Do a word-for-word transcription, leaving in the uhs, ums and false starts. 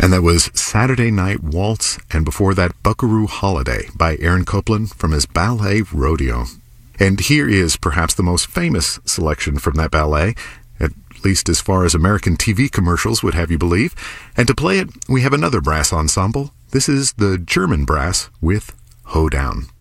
And that was Saturday Night Waltz, and before that, Buckaroo Holiday by Aaron Copland from his ballet Rodeo. And here is perhaps the most famous selection from that ballet, at least as far as American T V commercials would have you believe. And to play it, we have another brass ensemble. This is the German brass with Hoedown.